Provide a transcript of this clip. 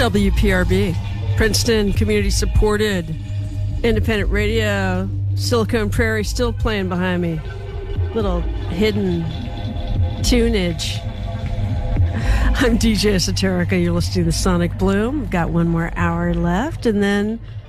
WPRB, Princeton community supported independent radio. Silicon Prairie still playing behind me. Little hidden tunage. I'm DJ Esoterica. You're listening to Sonic Bloom. We've got one more hour left, and then